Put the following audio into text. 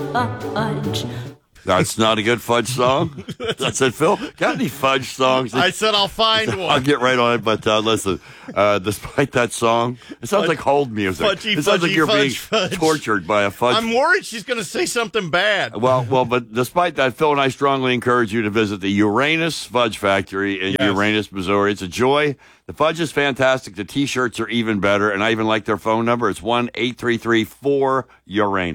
fudge. That's not a good fudge song. I said, Phil, got any fudge songs? I said I'll find one. I'll get right on it. But listen, despite that song, it sounds like hold music. Fudgy, it sounds like you're being fudge. tortured by a fudge. I'm worried she's going to say something bad. Well, but despite that, Phil and I strongly encourage you to visit the Uranus Fudge Factory in Uranus, Missouri. It's a joy. The fudge is fantastic. The T-shirts are even better, and I even like their phone number. It's 1-833-4-URANUS.